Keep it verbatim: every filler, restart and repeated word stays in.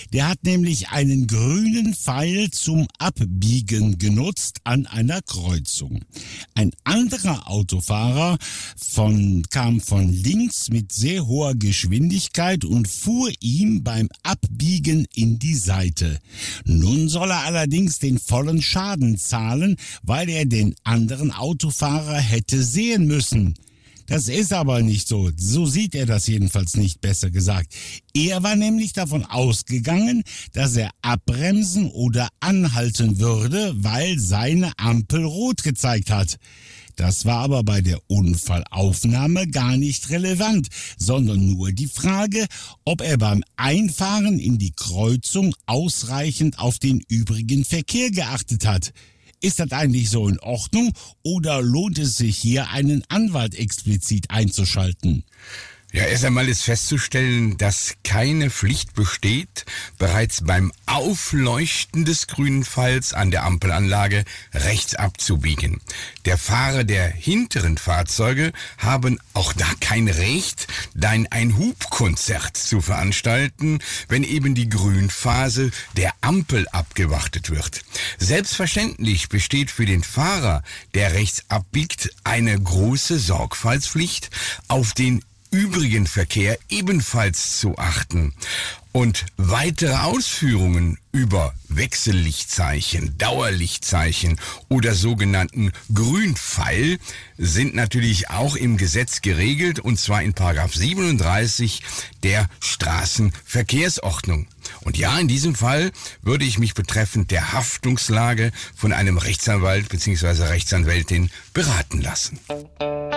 Der hat nämlich einen grünen Pfeil zum Abbiegen genutzt an einer Kreuzung. Ein anderer Autofahrer von, kam von links mit sehr hoher Geschwindigkeit und fuhr ihm beim Abbiegen in die Seite. Nun soll er allerdings den vollen Schaden zahlen, weil er den anderen Autofahrer hätte sehen müssen. Das ist aber nicht so. So sieht er das jedenfalls nicht, besser gesagt. Er war nämlich davon ausgegangen, dass er abbremsen oder anhalten würde, weil seine Ampel rot gezeigt hat. Das war aber bei der Unfallaufnahme gar nicht relevant, sondern nur die Frage, ob er beim Einfahren in die Kreuzung ausreichend auf den übrigen Verkehr geachtet hat. Ist das eigentlich so in Ordnung oder lohnt es sich hier, einen Anwalt explizit einzuschalten? Ja, erst einmal ist festzustellen, dass keine Pflicht besteht, bereits beim Aufleuchten des grünen Pfeils an der Ampelanlage rechts abzubiegen. Der Fahrer der hinteren Fahrzeuge haben auch da kein Recht, dann ein Hupkonzert zu veranstalten, wenn eben die Grünphase der Ampel abgewartet wird. Selbstverständlich besteht für den Fahrer, der rechts abbiegt, eine große Sorgfaltspflicht, auf den übrigen Verkehr ebenfalls zu achten. Und weitere Ausführungen über Wechsellichtzeichen, Dauerlichtzeichen oder sogenannten Grünpfeil sind natürlich auch im Gesetz geregelt, und zwar in Paragraph siebenunddreißig der Straßenverkehrsordnung. Und ja, in diesem Fall würde ich mich betreffend der Haftungslage von einem Rechtsanwalt bzw. Rechtsanwältin beraten lassen.